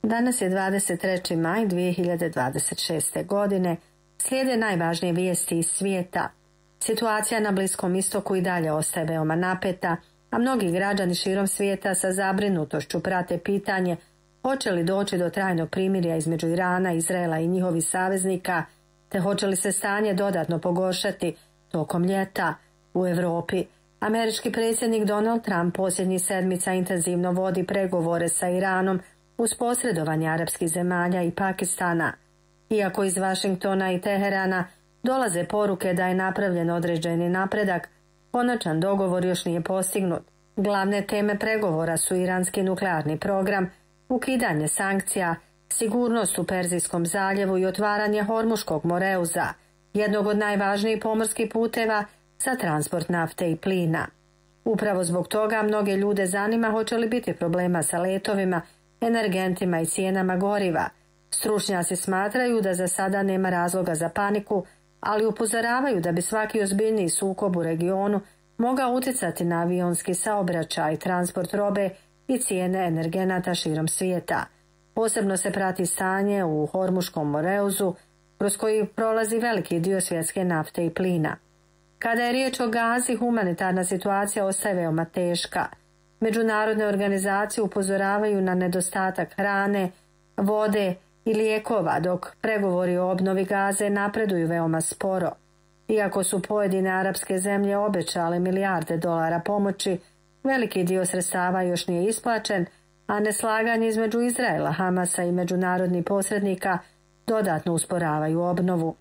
Danas je 23. maj 2026. godine. Slijede najvažnije vijesti iz svijeta. Situacija na Bliskom istoku i dalje ostaje veoma napeta, a mnogi građani širom svijeta sa zabrinutošću prate pitanje hoće li doći do trajnog primirja između Irana, Izraela i njihovih saveznika, te hoće li se stanje dodatno pogoršati tokom ljeta u Europi. Američki predsjednik Donald Trump posljednjih sedmica intenzivno vodi pregovore sa Iranom uz posredovanje arapskih zemalja i Pakistana. Iako iz Vašingtona i Teherana dolaze poruke da je napravljen određeni napredak, konačan dogovor još nije postignut. Glavne teme pregovora su iranski nuklearni program, ukidanje sankcija, sigurnost u Perzijskom zaljevu i otvaranje Hormuškog moreuza, jednog od najvažnijih pomorskih puteva za transport nafte i plina. Upravo zbog toga mnoge ljude zanima hoće li biti problema sa letovima, energentima i cijenama goriva. Stručnjaci smatraju da za sada nema razloga za paniku, ali upozoravaju da bi svaki ozbiljniji sukob u regionu mogao utjecati na avionski saobraćaj, transport robe i cijene energenata širom svijeta. Posebno se prati stanje u Hormuškom moreuzu, kroz koji prolazi veliki dio svjetske nafte i plina. Kada je riječ o Gazi, humanitarna situacija ostaje veoma teška. Međunarodne organizacije upozoravaju na nedostatak hrane, vode i lijekova, dok pregovori o obnovi Gaze napreduju veoma sporo. Iako su pojedine arapske zemlje obećale milijarde dolara pomoći, veliki dio sredstava još nije isplaćen, a neslaganje između Izraela, Hamasa i međunarodnih posrednika dodatno usporavaju obnovu.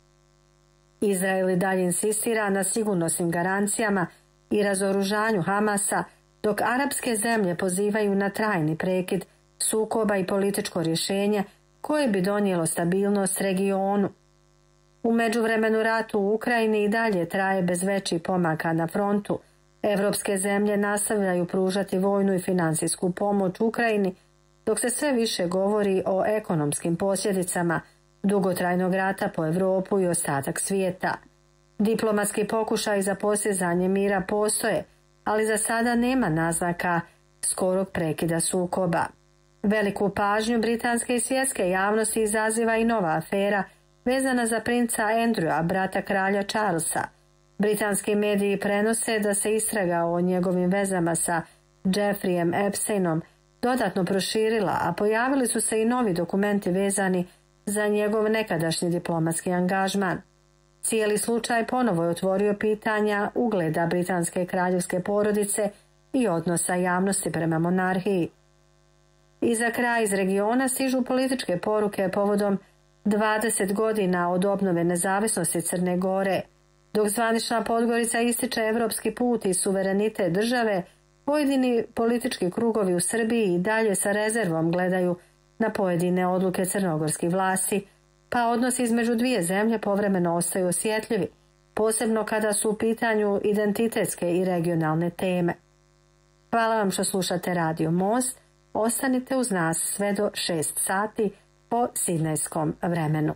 Izrael i dalje insistira na sigurnosnim garancijama i razoružanju Hamasa, dok arapske zemlje pozivaju na trajni prekid sukoba i političko rješenje koje bi donijelo stabilnost regionu. U međuvremenu rat u Ukrajini i dalje traje bez većih pomaka na frontu. Evropske zemlje nastavljaju pružati vojnu i financijsku pomoć Ukrajini, dok se sve više govori o ekonomskim posljedicama dugotrajnog rata po Europu i ostatak svijeta. Diplomatski pokušaj za postizanje mira postoje, ali za sada nema naznaka skorog prekida sukoba. Veliku pažnju britanske i svjetske javnosti izaziva i nova afera vezana za princa Andrewa, brata kralja Charlesa. Britanski mediji prenose da se istraga o njegovim vezama sa Jeffreyem Epsteinom dodatno proširila, a pojavili su se i novi dokumenti vezani za njegov nekadašnji diplomatski angažman. Cijeli slučaj ponovo je otvorio pitanja ugleda britanske kraljevske porodice i odnosa javnosti prema monarhiji. I za kraj iz regiona stižu političke poruke povodom 20 godina od obnove nezavisnosti Crne Gore. Dok zvanična Podgorica ističe evropski put i suverenitet države, pojedini politički krugovi u Srbiji i dalje sa rezervom gledaju na pojedine odluke crnogorskih vlasti, pa odnosi između dvije zemlje povremeno ostaju osjetljivi, posebno kada su u pitanju identitetske i regionalne teme. Hvala vam što slušate Radio Most. Ostanite uz nas sve do 6 sati po sidnejskom vremenu.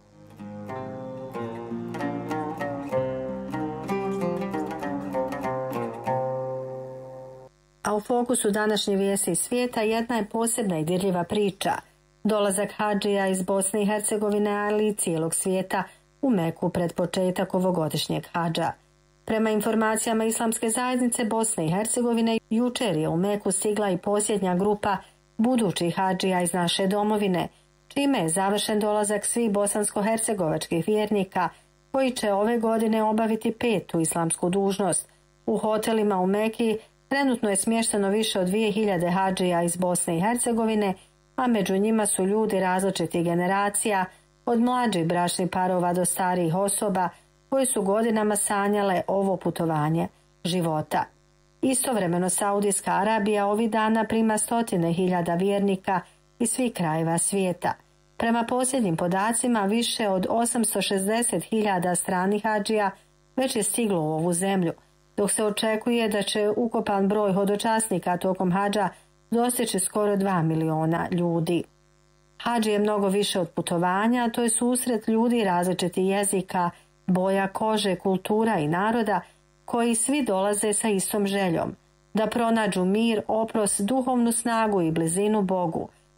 A u fokusu današnje vijesti iz svijeta jedna je posebna i dirljiva priča. Dolazak hadžija iz Bosne i Hercegovine, ali i cijelog svijeta u Meku pred početak ovogodišnjeg hadža. Prema informacijama Islamske zajednice Bosne i Hercegovine, jučer je u Meku stigla i posljednja grupa budućih hadžija iz naše domovine, čime je završen dolazak svih bosansko-hercegovačkih vjernika koji će ove godine obaviti 5. islamsku dužnost. U hotelima u Meki trenutno je smješteno više od 2000 hadžija iz Bosne i Hercegovine, a među njima su ljudi različitih generacija, od mlađih bračnih parova do starijih osoba koji su godinama sanjale ovo putovanje života. Istovremeno Saudijska Arabija ovih dana prima 100.000 vjernika iz svih krajeva svijeta. Prema posljednjim podacima, više od 860.000 stranih hadžija već je stiglo u ovu zemlju, dok se očekuje da će ukupan broj hodočasnika tokom hadža dostići skoro 2 miliona ljudi. Hadž je mnogo više od putovanja, to je susret ljudi različitih jezika, boja kože, kultura i naroda, koji svi dolaze sa istom željom, da pronađu mir, oprost, duhovnu snagu i blizinu Bogu.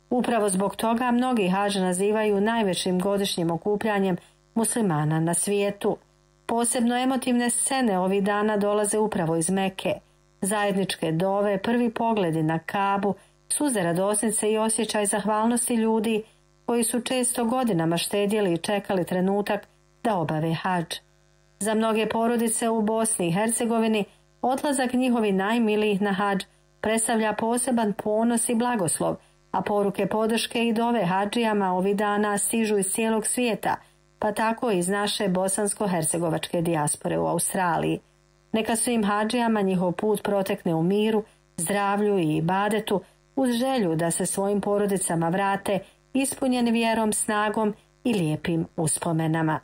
Upravo zbog toga mnogi hadž nazivaju najvećim godišnjim okupljanjem muslimana na svijetu. Posebno emotivne scene ovih dana dolaze upravo iz Meke. Zajedničke dove, prvi pogledi na Kabu, suze radosnice i osjećaj zahvalnosti ljudi koji su često godinama štedjeli i čekali trenutak da obave hadž. Za mnoge porodice u Bosni i Hercegovini odlazak njihovi najmilijih na hadž predstavlja poseban ponos i blagoslov, a poruke podrške i dove hadžijama ovih dana stižu iz cijelog svijeta, pa tako i iz naše bosansko-hercegovačke dijaspore u Australiji. Neka svim hadžijama njihov put protekne u miru, zdravlju i ibadetu, uz želju da se svojim porodicama vrate ispunjeni vjerom, snagom i lijepim uspomenama.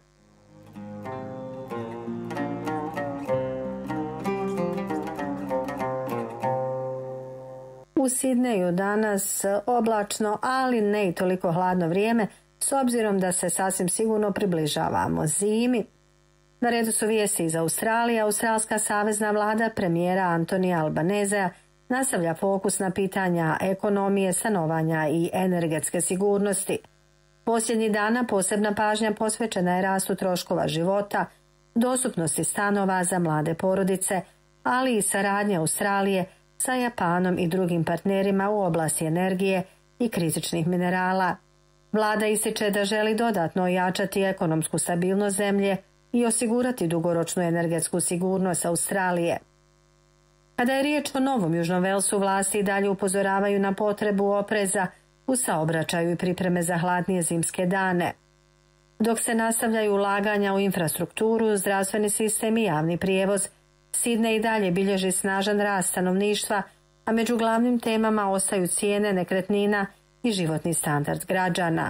U Sidneju danas oblačno, ali ne i toliko hladno vrijeme, s obzirom da se sasvim sigurno približavamo zimi. Na redu su vijesti iz Australije. Australska savezna vlada premijera Antonija Albanezea nastavlja fokus na pitanja ekonomije, stanovanja i energetske sigurnosti. Posljednjih dana posebna pažnja posvećena je rastu troškova života, dostupnosti stanova za mlade porodice, ali i saradnje Australije sa Japanom i drugim partnerima u oblasti energije i kritičnih minerala. Vlada ističe da želi dodatno ojačati ekonomsku stabilnost zemlje i osigurati dugoročnu energetsku sigurnost Australije. Kada je riječ o Novom Južnom Velsu, vlasti i dalje upozoravaju na potrebu opreza u saobraćaju i pripreme za hladnije zimske dane. Dok se nastavljaju ulaganja u infrastrukturu, zdravstveni sistem i javni prijevoz, Sidnej i dalje bilježi snažan rast stanovništva, a među glavnim temama ostaju cijene nekretnina i životni standard građana.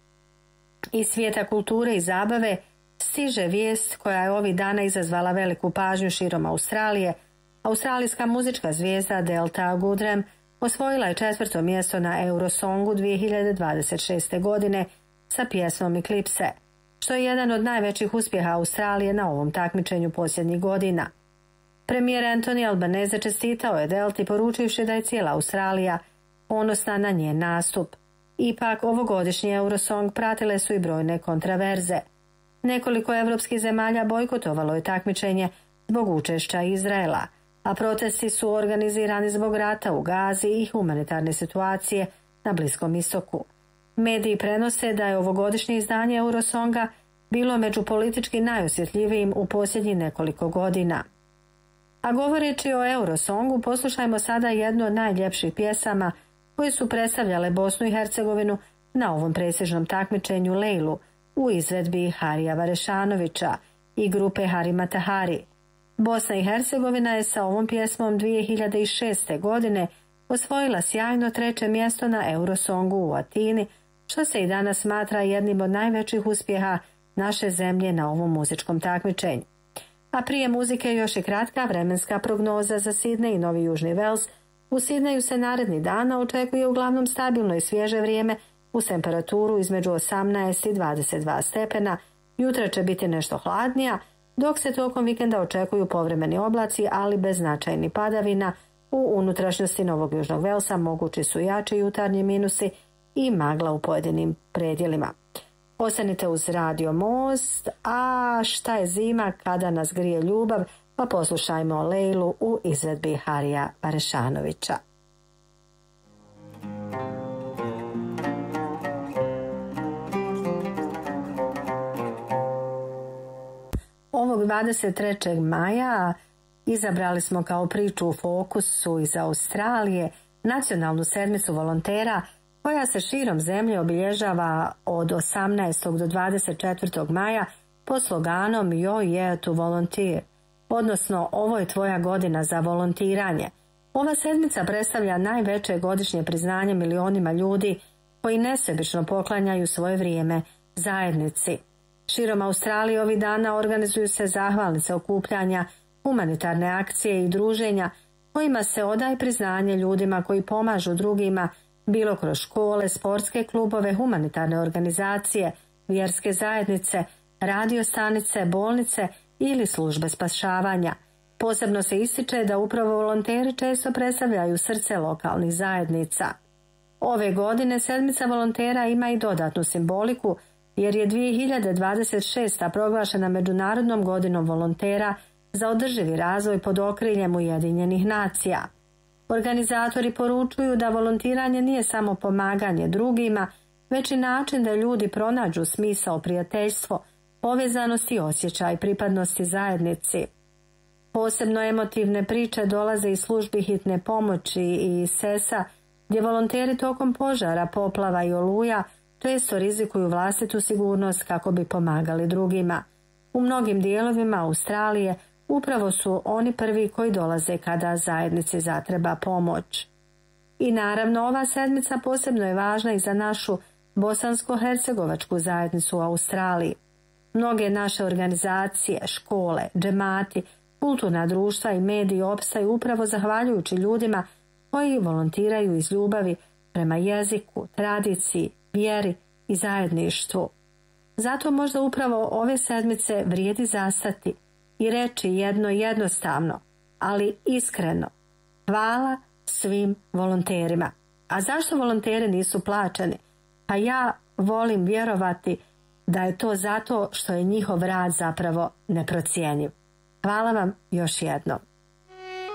Iz svijeta kulture i zabave stiže vijest koja je ovih dana izazvala veliku pažnju širom Australije. Australijska muzička zvijezda Delta Goodrem osvojila je 4. mjesto na Eurosongu 2026. godine sa pjesmom Eclipse, što je jedan od najvećih uspjeha Australije na ovom takmičenju posljednjih godina. Premijer Anthony Albanese čestitao je Delti poručivši da je cijela Australija ponosna na njen nastup. Ipak, ovogodišnji Eurosong pratile su i brojne kontraverze. Nekoliko evropskih zemalja bojkotovalo je takmičenje zbog učešća Izraela, a protesti su organizirani zbog rata u Gazi i humanitarne situacije na Bliskom istoku. Mediji prenose da je ovogodišnje izdanje Eurosonga bilo među politički najosjetljivijim u posljednjih nekoliko godina. A govoreći o Eurosongu, poslušajmo sada jednu od najljepših pjesama koje su predstavljale Bosnu i Hercegovinu na ovom prestižnom takmičenju Lejlu u izvedbi Harija Varešanovića i grupe Hari Matahari. Bosna i Hercegovina je sa ovom pjesmom 2006. godine osvojila sjajno 3. mjesto na Eurosongu u Atini, što se i danas smatra jednim od najvećih uspjeha naše zemlje na ovom muzičkom takmičenju. A prije muzike još je kratka vremenska prognoza za Sidnej i Novi Južni Vels. U Sidneju se naredni dana očekuje uglavnom stabilno i svježe vrijeme uz temperaturu između 18 i 22 stepena. Jutra će biti nešto hladnija, dok se tokom vikenda očekuju povremeni oblaci, ali bez značajnih padavina. U unutrašnjosti Novog Južnog Velsa mogući su jači jutarnji minusi i magla u pojedinim predjelima. Ostanite uz Radio Most, a šta je zima kada nas grije ljubav, pa poslušajmo Lejlu u izvedbi Harija Varešanovića. Ovog 23. maja izabrali smo kao priču u fokusu iz Australije nacionalnu sedmicu volontera koja se širom zemlje obilježava od 18. do 24. maja pod sloganom Your Year to Volunteer, odnosno ovo je tvoja godina za volontiranje. Ova sedmica predstavlja najveće godišnje priznanje milionima ljudi koji nesebično poklanjaju svoje vrijeme zajednici. Širom Australije ovih dana organizuju se zahvalnice okupljanja, humanitarne akcije i druženja kojima se odaje priznanje ljudima koji pomažu drugima, bilo kroz škole, sportske klubove, humanitarne organizacije, vjerske zajednice, radio stanice, bolnice ili službe spašavanja. Posebno se ističe da upravo volonteri često predstavljaju srce lokalnih zajednica. Ove godine sedmica volontera ima i dodatnu simboliku, jer je 2026. proglašena Međunarodnom godinom volontera za održivi razvoj pod okriljem Ujedinjenih nacija. Organizatori poručuju da volontiranje nije samo pomaganje drugima, već i način da ljudi pronađu smisao, prijateljstvo, povezanost i osjećaj pripadnosti zajednici. Posebno emotivne priče dolaze iz službi hitne pomoći i SES-a, gdje volonteri tokom požara, poplava i oluja često rizikuju vlastitu sigurnost kako bi pomagali drugima. U mnogim dijelovima Australije upravo su oni prvi koji dolaze kada zajednici zatreba pomoć. I naravno, ova sedmica posebno je važna i za našu bosansko-hercegovačku zajednicu u Australiji. Mnoge naše organizacije, škole, džemati, kulturna društva i mediji opstaju upravo zahvaljujući ljudima koji volontiraju iz ljubavi prema jeziku, tradiciji, vjeri i zajedništvu. Zato možda upravo ove sedmice vrijedi zastati i reći jedno jednostavno, ali iskreno: hvala svim volonterima. A zašto volonteri nisu plaćeni? Pa ja volim vjerovati da je to zato što je njihov rad zapravo neprocjenjiv. Hvala vam još jednom.